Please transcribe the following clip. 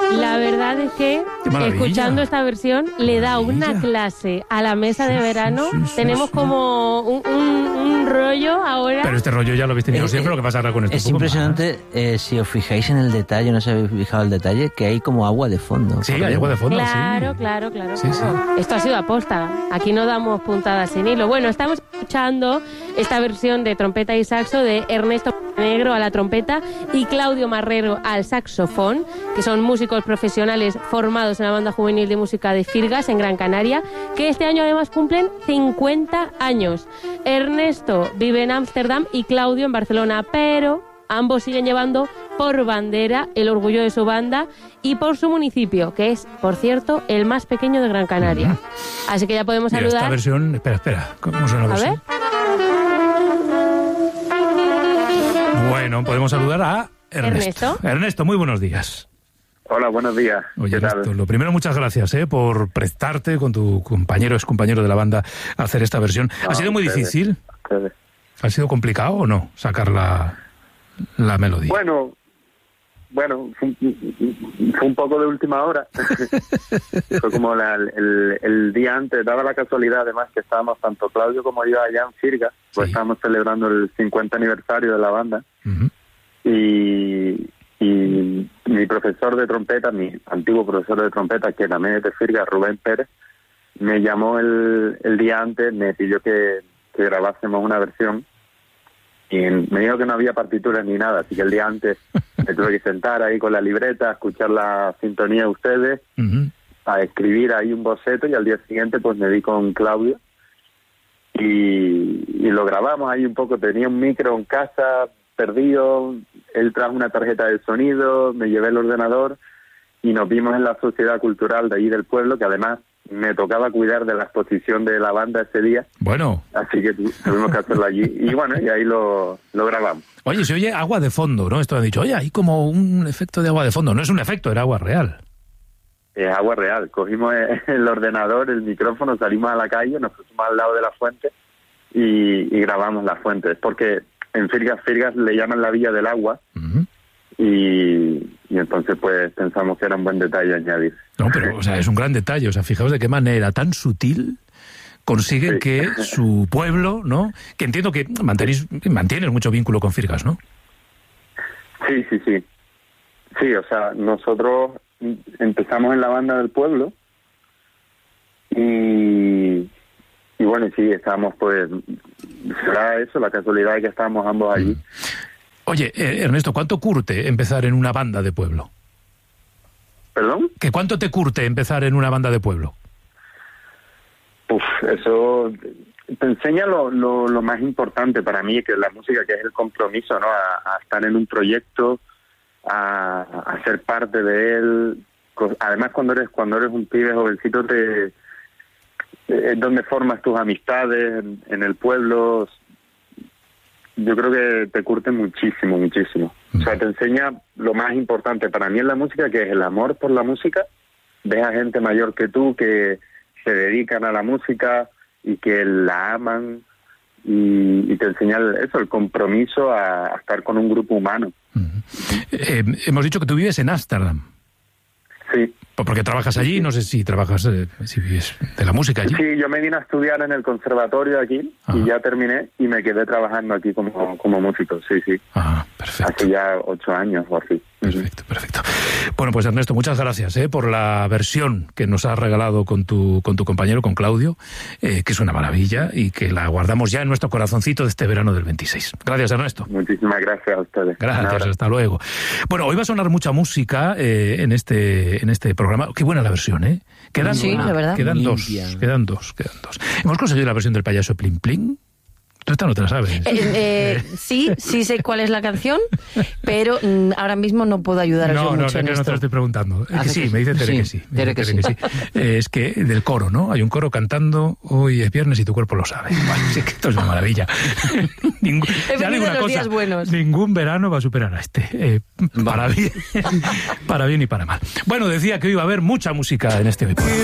La verdad es que, escuchando esta versión, le da una clase a la mesa de verano. Tenemos como un rollo ahora. Pero este rollo ya lo habéis tenido siempre, lo que pasa ahora con esto. Es impresionante, si os fijáis en el detalle, no sé si habéis fijado el detalle, que hay como agua de fondo. Sí, hay agua de fondo, claro, sí. Claro. Sí. Esto ha sido aposta. Aquí no damos puntadas sin hilo. Bueno, estamos escuchando esta versión de trompeta y saxo de Ernesto Negro a la trompeta y Claudio Marrero al saxofón, que son músicos profesionales formados en la banda juvenil de música de Firgas en Gran Canaria, que este año además cumplen 50 años. Ernesto vive en Ámsterdam y Claudio en Barcelona, pero ambos siguen llevando por bandera el orgullo de su banda y por su municipio, que es, por cierto, el más pequeño de Gran Canaria. Así que ya podemos saludar. Esta versión, espera, ¿cómo suena la versión? A ver. Bueno, podemos saludar a Ernesto. Ernesto, muy buenos días. Hola, buenos días. Oye, Ernesto, lo primero, muchas gracias por prestarte con tu excompañero de la banda a hacer esta versión. ¿Ha sido muy difícil? ¿Ha sido complicado o no sacar la melodía? Bueno, fue un poco de última hora. Fue como el día antes, daba la casualidad además que estábamos, tanto Claudio como yo allá en Firgas, pues estábamos celebrando el 50 aniversario de la banda. Y mi profesor de trompeta, mi antiguo profesor de trompeta, que también es de Firgas, Rubén Pérez, me llamó el día antes, me pidió que grabásemos una versión. Y me dijo que no había partituras ni nada, así que el día antes me tuve que sentar ahí con la libreta, a escuchar la sintonía de ustedes, a escribir ahí un boceto, y al día siguiente pues me di con Claudio y lo grabamos ahí un poco. Tenía un micro en casa perdido, él trajo una tarjeta de sonido, me llevé el ordenador y nos vimos en la sociedad cultural de ahí del pueblo, que además me tocaba cuidar de la exposición de la banda ese día. Bueno. Así que tuvimos que hacerlo allí. Y bueno, y ahí lo grabamos. Oye, se oye agua de fondo, ¿no? Esto han dicho, oye, hay como un efecto de agua de fondo. No es un efecto, era agua real. Es agua real. Cogimos el ordenador, el micrófono, salimos a la calle, nos pusimos al lado de la fuente y grabamos la fuente. Es porque en Firgas le llaman la Villa del Agua. Y entonces pues pensamos que era un buen detalle añadir. No, pero o sea, es un gran detalle. O sea, fijaos de qué manera tan sutil consiguen que su pueblo, ¿no? Que entiendo que mantienes mucho vínculo con Firgas, ¿no? Sí. Sí, o sea, nosotros empezamos en la banda del pueblo y bueno, sí, estábamos pues... Será eso, la casualidad de que estábamos ambos allí. Oye, Ernesto, ¿cuánto curte empezar en una banda de pueblo? ¿Perdón? ¿Que cuánto te curte empezar en una banda de pueblo? Eso te enseña lo más importante para mí, que es la música, que es el compromiso, ¿no? A estar en un proyecto, a ser parte de él. Además, cuando eres un pibe jovencito, es donde formas tus amistades en el pueblo. Yo creo que te curte muchísimo. O sea, te enseña lo más importante para mí en la música, que es el amor por la música. Ves a gente mayor que tú que se dedican a la música y que la aman, y te enseña el compromiso a estar con un grupo humano. Hemos dicho que tú vives en Ámsterdam. Sí. Porque trabajas allí, no sé si trabajas, si vives de la música allí. Sí, yo me vine a estudiar en el conservatorio de aquí. Ajá. Y ya terminé y me quedé trabajando aquí como músico, sí. Ah, perfecto. Hace ya 8 años o así. Perfecto. Bueno, pues Ernesto, muchas gracias por la versión que nos has regalado con tu compañero, con Claudio, que es una maravilla y que la guardamos ya en nuestro corazoncito de este verano del 26. Gracias, Ernesto. Muchísimas gracias a ustedes. Gracias, hasta luego. Bueno, hoy va a sonar mucha música en este programa. Qué buena la versión, ¿eh? La verdad. Quedan dos. Hemos conseguido la versión del payaso Plim Plim. Tú esta no te la sabes. Sí sé cuál es la canción, pero ahora mismo no puedo ayudaros mucho en esto. No te lo estoy preguntando. Que sí, me dice Tere que sí. Que sí. Es que del coro, ¿no? Hay un coro cantando hoy es viernes y tu cuerpo lo sabe. Bueno, sí que esto es una maravilla. Días buenos. Ningún verano va a superar a este. Para bien y para mal. Bueno, decía que hoy iba a haber mucha música en este Hoy Por Hoy.